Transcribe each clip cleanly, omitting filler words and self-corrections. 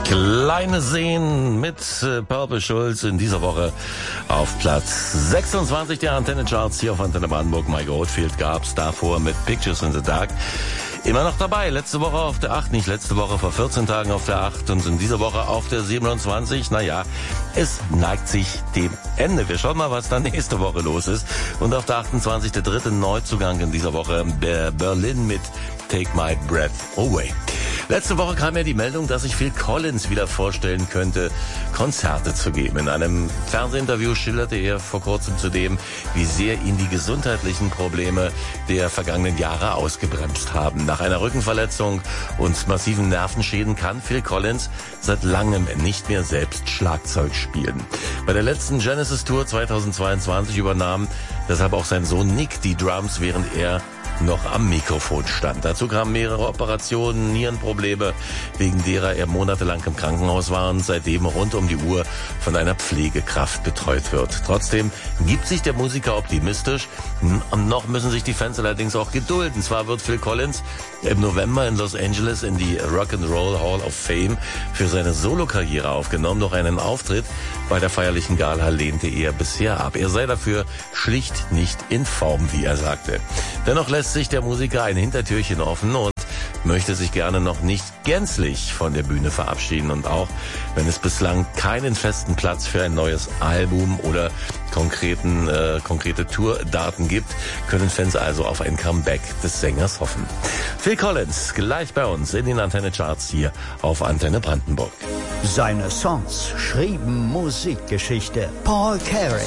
Kleine Seen mit Purple Schulz in dieser Woche auf Platz 26 der Antenne Charts hier auf Antenne Brandenburg. Mike Oldfield gab's davor mit Pictures in the Dark. Immer noch dabei. Letzte Woche auf der 8, nicht letzte Woche, vor 14 Tagen auf der 8 und in dieser Woche auf der 27. Naja, es neigt sich dem Ende. Wir schauen mal, was dann nächste Woche los ist. Und auf der 28 der dritte Neuzugang in dieser Woche Berlin mit Take My Breath Away. Letzte Woche kam ja die Meldung, dass sich Phil Collins wieder vorstellen könnte, Konzerte zu geben. In einem Fernsehinterview schilderte er vor kurzem zudem, wie sehr ihn die gesundheitlichen Probleme der vergangenen Jahre ausgebremst haben. Nach einer Rückenverletzung und massiven Nervenschäden kann Phil Collins seit langem nicht mehr selbst Schlagzeug spielen. Bei der letzten Genesis Tour 2022 übernahm deshalb auch sein Sohn Nick die Drums, während er noch am Mikrofon stand. Dazu kamen mehrere Operationen, Nierenprobleme, wegen derer er monatelang im Krankenhaus war und seitdem rund um die Uhr von einer Pflegekraft betreut wird. Trotzdem gibt sich der Musiker optimistisch. Noch müssen sich die Fans allerdings auch gedulden. Zwar wird Phil Collins im November in Los Angeles in die Rock'n'Roll Hall of Fame für seine Solokarriere aufgenommen, doch einen Auftritt bei der feierlichen Gala lehnte er bisher ab. Er sei dafür schlicht nicht in Form, wie er sagte. Dennoch lässt sich der Musiker ein Hintertürchen offen und möchte sich gerne noch nicht gänzlich von der Bühne verabschieden. Und auch wenn es bislang keinen festen Platz für ein neues Album oder konkrete Tourdaten gibt, können Fans also auf ein Comeback des Sängers hoffen. Phil Collins gleich bei uns in den Antenne Charts hier auf Antenne Brandenburg. Seine Songs schrieben Musikgeschichte. Paul Carey.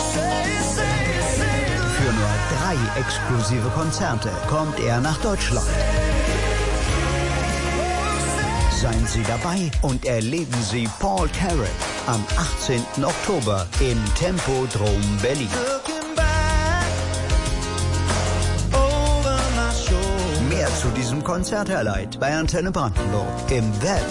Für nur 3 exklusive Konzerte kommt er nach Deutschland. Seien Sie dabei und erleben Sie Paul Carey am 18. Oktober im Tempodrom Berlin. Mehr zu diesem Konzerthighlight bei Antenne Brandenburg im Web